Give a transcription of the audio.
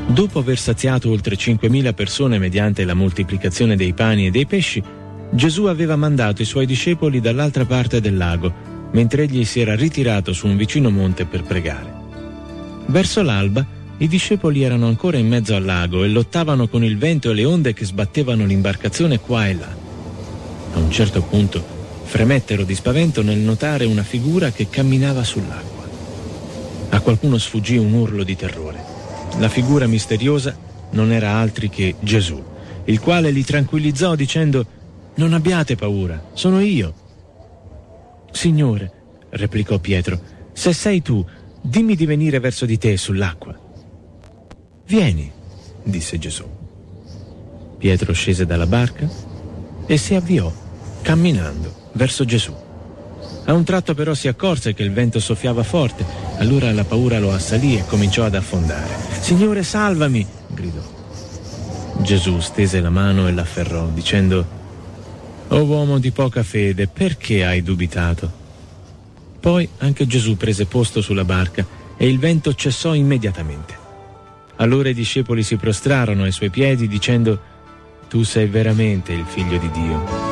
Dopo aver saziato oltre 5.000 persone mediante la moltiplicazione dei pani e dei pesci, Gesù aveva mandato i suoi discepoli dall'altra parte del lago, mentre egli si era ritirato su un vicino monte per pregare. Verso l'alba, i discepoli erano ancora in mezzo al lago e lottavano con il vento e le onde che sbattevano l'imbarcazione qua e là. A un certo punto fremettero di spavento nel notare una figura che camminava sull'acqua. A qualcuno sfuggì un urlo di terrore. La figura misteriosa non era altri che Gesù, il quale li tranquillizzò dicendo: «Non abbiate paura, sono io». «Signore», replicò Pietro, «se sei tu, dimmi di venire verso di te sull'acqua». «Vieni», disse Gesù. Pietro scese dalla barca e si avviò, camminando, verso Gesù. A un tratto però si accorse che il vento soffiava forte, allora la paura lo assalì e cominciò ad affondare. «Signore, salvami!» gridò. Gesù stese la mano e l'afferrò, dicendo: «O uomo di poca fede, perché hai dubitato?» Poi anche Gesù prese posto sulla barca e il vento cessò immediatamente. Allora i discepoli si prostrarono ai suoi piedi dicendo: «Tu sei veramente il Figlio di Dio».